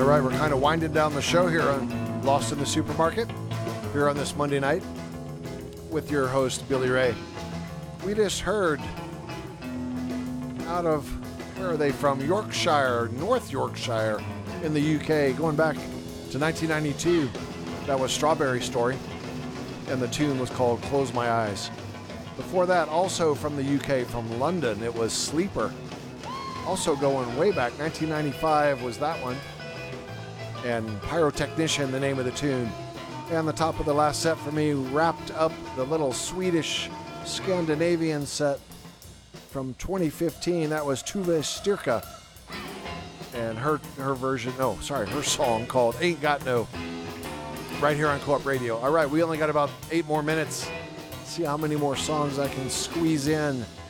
All right, we're kind of winding down the show here on Lost in the Supermarket, here on this Monday night with your host, Billy Ray. We just heard out of, where are they from? Yorkshire, North Yorkshire in the UK, going back to 1992. That was Strawberry Story, and the tune was called Close My Eyes. Before that, also from the UK, from London, it was Sleeper. Also going way back, 1995 was that one. And Pyrotechnician, the name of the tune. And the top of the last set for me wrapped up the little Swedish Scandinavian set from 2015. That was Tuve Styrka. And her song called Ain't Got No. Right here on Co-op Radio. All right, we only got about 8 more minutes. See how many more songs I can squeeze in.